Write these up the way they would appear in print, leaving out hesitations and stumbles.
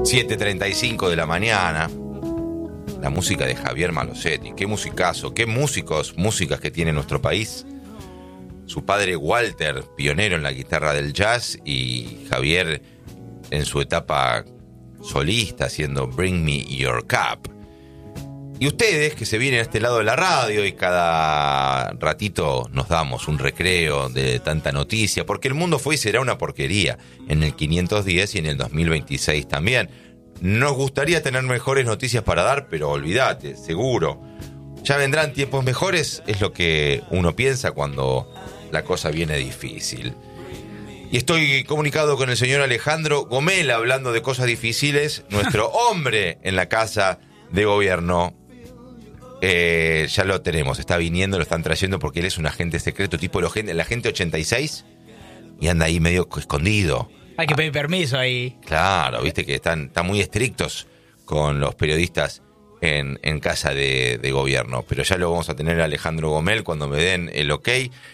7:35 de la mañana. La música de Javier Malosetti. Qué musicazo, qué músicas que tiene nuestro país. Su padre Walter, pionero en la guitarra del jazz, y Javier en su etapa solista haciendo Bring Me Your Cup. Y ustedes que se vienen a este lado de la radio y cada ratito nos damos un recreo de tanta noticia, porque el mundo fue y será una porquería en el 510 y en el 2026 también. Nos gustaría tener mejores noticias para dar, pero olvídate, seguro. Ya vendrán tiempos mejores, es lo que uno piensa cuando la cosa viene difícil. Y estoy comunicado con el señor Alejandro Gomel, hablando de cosas difíciles, nuestro hombre en la casa de gobierno. Ya lo tenemos, está viniendo, lo están trayendo porque él es un agente secreto, tipo el agente 86, y anda ahí medio escondido. Hay que pedir permiso ahí. Claro, viste que están muy estrictos con los periodistas en casa de gobierno, pero ya lo vamos a tener a Alejandro Gomel cuando me den el ok.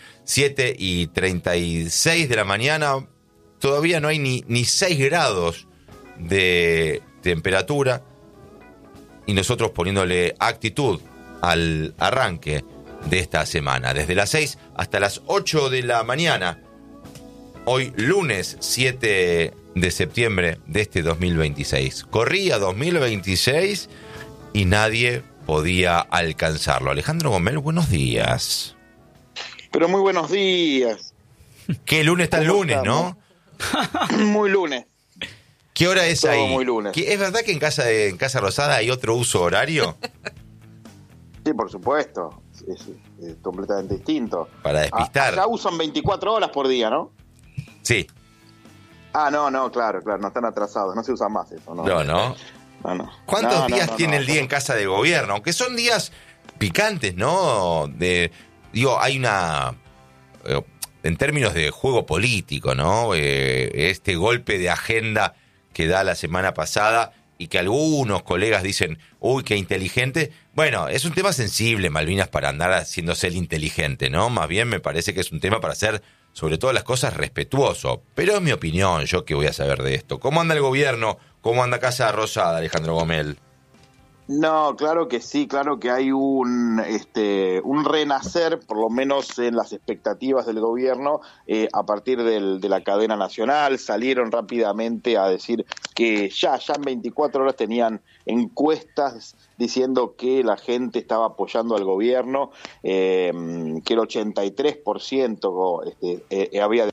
7:36 de la mañana, todavía no hay ni 6 grados de temperatura, y nosotros poniéndole actitud al arranque de esta semana, desde las 6 hasta las 8 de la mañana, hoy lunes 7 de septiembre de este 2026. Corría 2026 y nadie podía alcanzarlo. Alejandro Gomel, buenos días. Pero muy buenos días. ¿Qué lunes está el lunes, estamos? no? Muy lunes. ¿Qué hora es Todo ahí? muy lunes. ¿Es verdad que en Casa Rosada hay otro uso horario? Sí, por supuesto. Es completamente distinto. Para despistar. Acá usan 24 horas por día, ¿no? Sí. No, claro, no están atrasados. No se usa más eso, ¿no? No. ¿Cuántos días tiene el día en no. casa de gobierno? Aunque son días picantes, ¿no? Hay una... en términos de juego político, ¿no? Este golpe de agenda que da la semana pasada y que algunos colegas dicen, uy, qué inteligente. Bueno, es un tema sensible, Malvinas, para andar haciéndose el inteligente, ¿no? Más bien me parece que es un tema para ser, sobre todas las cosas, respetuoso. Pero es mi opinión, yo qué voy a saber de esto. ¿Cómo anda el gobierno? ¿Cómo anda Casa Rosada, Alejandro Gomel? No, claro que sí, claro que hay un renacer, por lo menos en las expectativas del gobierno, a partir de la cadena nacional. Salieron rápidamente a decir que ya en 24 horas tenían encuestas diciendo que la gente estaba apoyando al gobierno, que el 83% había...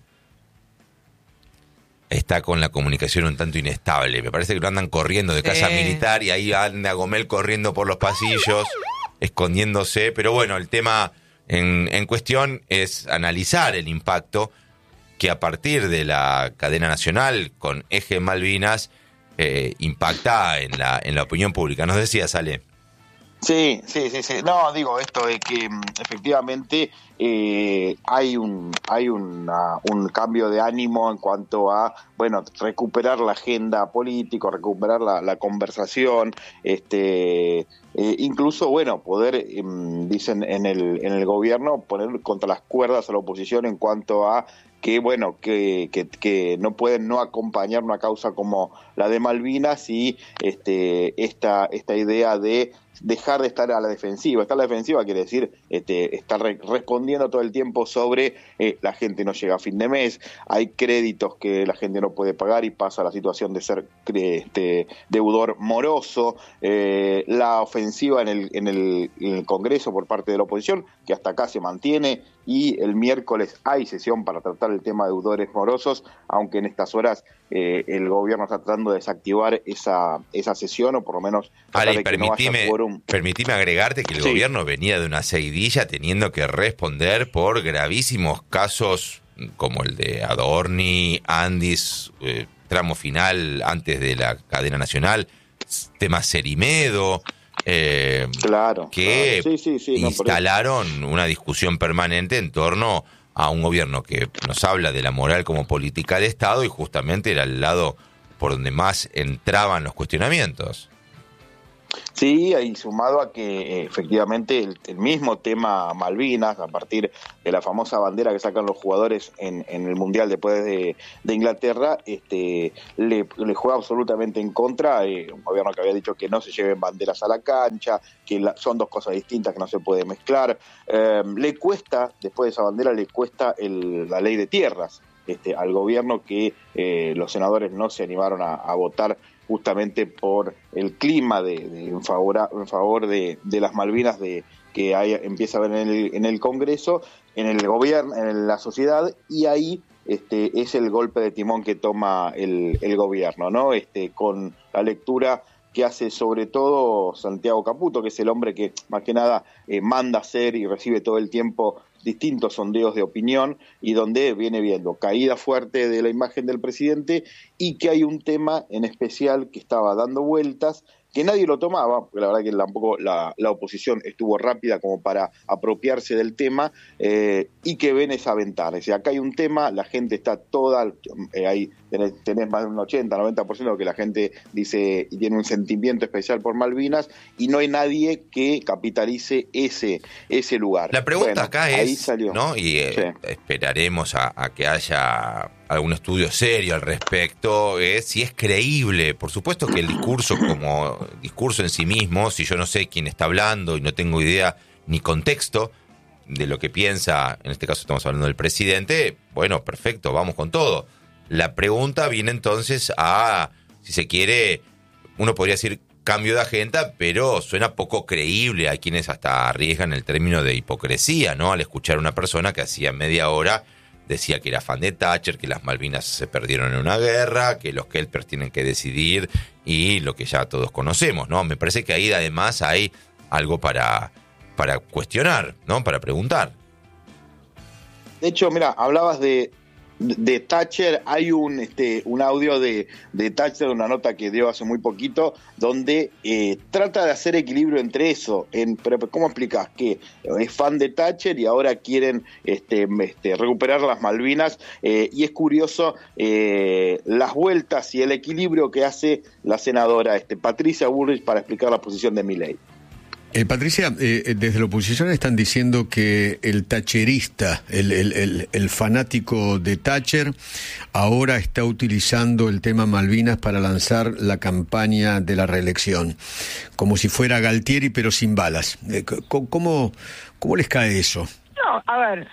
Está con la comunicación un tanto inestable. Me parece que lo andan corriendo de casa militar y ahí anda Gomel corriendo por los pasillos, escondiéndose. Pero bueno, el tema en cuestión es analizar el impacto que a partir de la cadena nacional con Eje Malvinas impacta en la opinión pública. ¿Nos decías, Ale? Sí. No, digo esto de que efectivamente hay un cambio de ánimo en cuanto a, bueno, recuperar la agenda política, recuperar la conversación, incluso, bueno, poder, dicen en el gobierno, poner contra las cuerdas a la oposición en cuanto a que, bueno, que no pueden no acompañar una causa como la de Malvinas y esta idea de dejar de estar a la defensiva. Estar a la defensiva quiere decir estar respondiendo todo el tiempo sobre la gente no llega a fin de mes, hay créditos que la gente no puede pagar y pasa a la situación de ser deudor moroso, la ofensiva en el Congreso por parte de la oposición, que hasta acá se mantiene, y el miércoles hay sesión para tratar el tema de deudores morosos, aunque en estas horas el gobierno está tratando de desactivar esa sesión, o por lo menos Ale, de que no haya quórum. Permitime agregarte que el gobierno venía de una seguidilla teniendo que responder por gravísimos casos como el de Adorni, Andis, tramo final antes de la cadena nacional, tema Cerimedo, claro. Sí, no, instalaron una discusión permanente en torno a un gobierno que nos habla de la moral como política de Estado y justamente era el lado por donde más entraban los cuestionamientos. Sí, y sumado a que efectivamente el mismo tema Malvinas, a partir de la famosa bandera que sacan los jugadores en el Mundial después de Inglaterra, le juega absolutamente en contra. Un gobierno que había dicho que no se lleven banderas a la cancha, que son dos cosas distintas que no se puede mezclar. Le cuesta, después de esa bandera, le cuesta la ley de tierras al gobierno, que los senadores no se animaron a votar justamente por el clima en favor de las Malvinas que empieza a haber en el Congreso, en el gobierno, en la sociedad, y ahí es el golpe de timón que toma el gobierno, ¿no? Con la lectura que hace sobre todo Santiago Caputo, que es el hombre que más que nada manda hacer y recibe todo el tiempo distintos sondeos de opinión, y donde viene viendo caída fuerte de la imagen del presidente, y que hay un tema en especial que estaba dando vueltas, que nadie lo tomaba, porque la verdad que tampoco la oposición estuvo rápida como para apropiarse del tema, y que ven esa ventana. Es decir, acá hay un tema, la gente está toda, ahí tenés más de un 80-90% que la gente dice y tiene un sentimiento especial por Malvinas, y no hay nadie que capitalice ese lugar. La pregunta acá ahí es, salió. ¿no? Y esperaremos a que haya algún estudio serio al respecto, si es creíble. Por supuesto que el discurso como discurso en sí mismo, si yo no sé quién está hablando y no tengo idea ni contexto de lo que piensa, en este caso estamos hablando del presidente, bueno, perfecto, vamos con todo. La pregunta viene entonces a, si se quiere, uno podría decir cambio de agenda, pero suena poco creíble. Hay quienes hasta arriesgan el término de hipocresía, ¿no? Al escuchar a una persona que hacía media hora decía que era fan de Thatcher, que las Malvinas se perdieron en una guerra, que los Kelpers tienen que decidir, y lo que ya todos conocemos, ¿no? Me parece que ahí además hay algo para cuestionar, ¿no? Para preguntar. De hecho, mira, hablabas de Thatcher. Hay un audio de Thatcher, una nota que dio hace muy poquito, donde trata de hacer equilibrio entre eso. Pero ¿cómo explicás? Que es fan de Thatcher y ahora quieren recuperar las Malvinas, y es curioso las vueltas y el equilibrio que hace la senadora Patricia Bullrich para explicar la posición de Milei. Patricia, desde la oposición están diciendo que el thatcherista, el fanático de Thatcher, ahora está utilizando el tema Malvinas para lanzar la campaña de la reelección, como si fuera Galtieri pero sin balas. ¿Cómo les cae eso? No, a ver,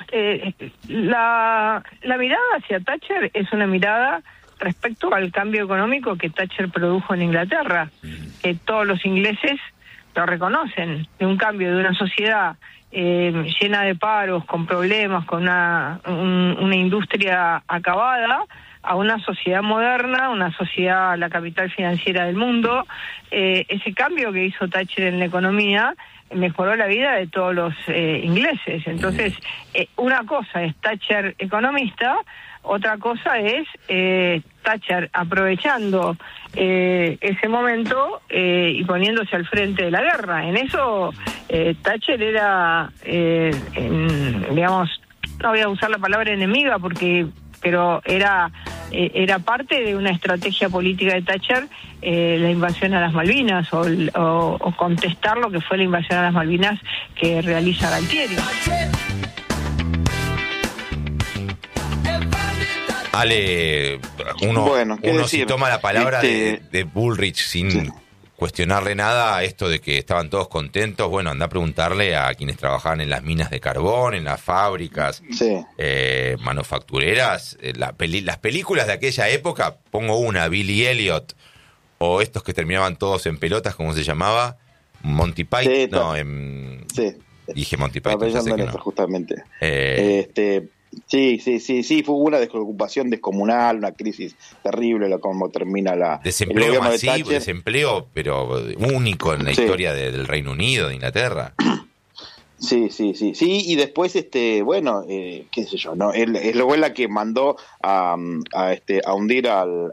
la mirada hacia Thatcher es una mirada respecto al cambio económico que Thatcher produjo en Inglaterra, que todos los ingleses lo reconocen, de un cambio de una sociedad llena de paros, con problemas, con una industria acabada, a una sociedad moderna, una sociedad, la capital financiera del mundo. Ese cambio que hizo Thatcher en la economía mejoró la vida de todos los ingleses. Entonces, una cosa es Thatcher economista, otra cosa es Thatcher aprovechando ese momento y poniéndose al frente de la guerra. En eso Thatcher era, digamos, no voy a usar la palabra enemiga pero era parte de una estrategia política de Thatcher, la invasión a las Malvinas o contestar lo que fue la invasión a las Malvinas que realiza Galtieri. Ale, uno si toma la palabra de Bullrich sin cuestionarle nada a esto de que estaban todos contentos, bueno, anda a preguntarle a quienes trabajaban en las minas de carbón, en las fábricas manufactureras, las películas de aquella época, pongo una, Billy Elliot, o estos que terminaban todos en pelotas, ¿cómo se llamaba? Monty Python, dije Monty Python, pensando en eso, justamente. Sí, fue una desocupación descomunal, una crisis terrible, como termina desempleo masivo, desempleo, pero único en la historia del Reino Unido, de Inglaterra. Sí, y después, qué sé yo, ¿no? Es luego la que mandó a hundir al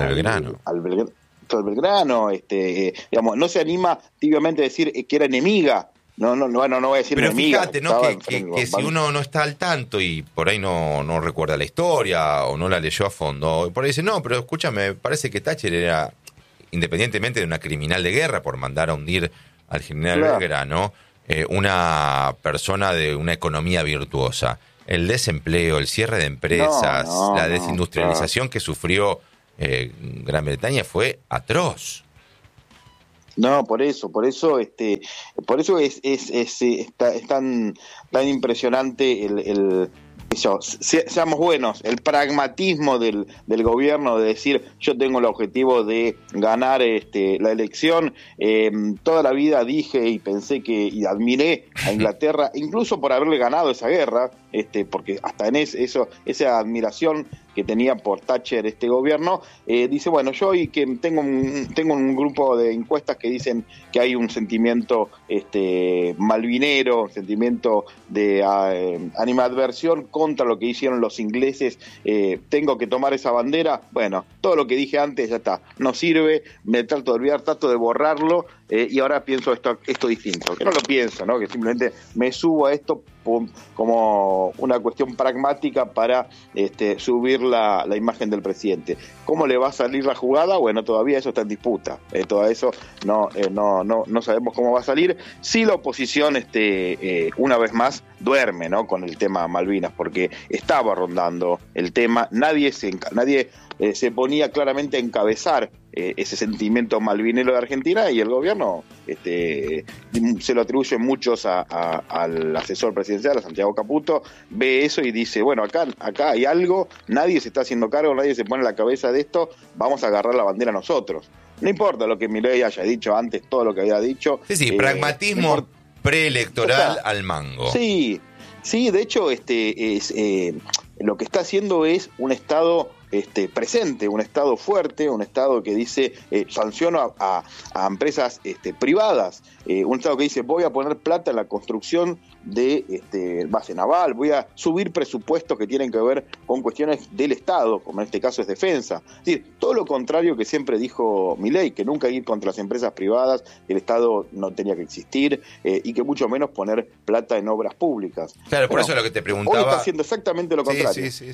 Belgrano, digamos, no se anima tibiamente a decir que era enemiga. No voy a decir pero enemiga. Fíjate, ¿no? Que si uno no está al tanto y por ahí no recuerda la historia o no la leyó a fondo, por ahí dice, no, pero escúchame, parece que Thatcher era independientemente de una criminal de guerra por mandar a hundir al general Claro. Belgrano, una persona de una economía virtuosa. El desempleo, el cierre de empresas, la desindustrialización que sufrió Gran Bretaña fue atroz. No, por eso es tan impresionante seamos buenos, el pragmatismo del gobierno de decir yo tengo el objetivo de ganar la elección. Toda la vida dije y pensé y admiré a Inglaterra, incluso por haberle ganado esa guerra, porque hasta en esa admiración que tenía por Thatcher este gobierno, dice, bueno, yo y que tengo un grupo de encuestas que dicen que hay un sentimiento malvinero, un sentimiento de animadversión contra lo que hicieron los ingleses, tengo que tomar esa bandera. Bueno, todo lo que dije antes ya está, no sirve, me trato de olvidar, trato de borrarlo, y ahora pienso esto distinto, que no lo pienso, ¿no? Que simplemente me subo a esto como una cuestión pragmática para subir la imagen del presidente. ¿Cómo le va a salir la jugada? Bueno, todavía eso está en disputa. Todo eso no sabemos cómo va a salir. Sí, la oposición una vez más duerme, ¿no? Con el tema Malvinas, porque estaba rondando el tema. Nadie se ponía claramente a encabezar ese sentimiento malvinero de Argentina, y el gobierno se lo atribuyen muchos al asesor presidencial, a Santiago Caputo, ve eso y dice, bueno, acá hay algo, nadie se está haciendo cargo, nadie se pone a la cabeza de esto, vamos a agarrar la bandera nosotros. No importa lo que Milei haya dicho antes, todo lo que había dicho. Sí, pragmatismo preelectoral al mango. Sí, de hecho, lo que está haciendo es un Estado presente, un Estado fuerte, un Estado que dice sanciono a empresas privadas, un Estado que dice voy a poner plata en la construcción de base naval, voy a subir presupuestos que tienen que ver con cuestiones del Estado, como en este caso es defensa. Es decir, todo lo contrario que siempre dijo Milei, que nunca ir contra las empresas privadas, el Estado no tenía que existir, y que mucho menos poner plata en obras públicas. Claro, por eso es lo que te preguntaba. Hoy está haciendo exactamente lo contrario. Sí.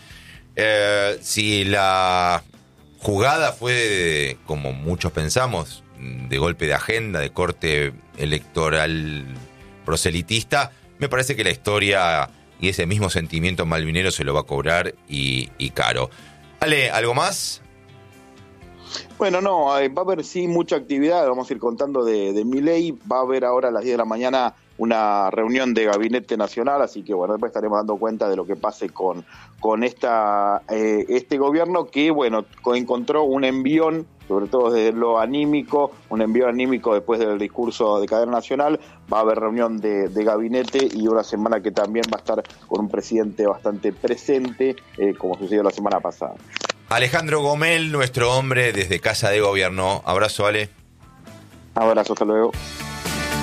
Si la jugada fue, como muchos pensamos, de golpe de agenda, de corte electoral proselitista, me parece que la historia y ese mismo sentimiento malvinero se lo va a cobrar y caro. Ale, ¿algo más? Bueno, no, va a haber sí mucha actividad, vamos a ir contando de Milei. Va a haber ahora a las 10 de la mañana una reunión de Gabinete Nacional, así que bueno, después estaremos dando cuenta de lo que pase con este gobierno que, bueno, encontró un envión, sobre todo desde lo anímico, un envío anímico después del discurso de cadena nacional. Va a haber reunión de gabinete y una semana que también va a estar con un presidente bastante presente, como sucedió la semana pasada. Alejandro Gomel, nuestro hombre desde Casa de Gobierno. Abrazo, Ale. Abrazo, hasta luego.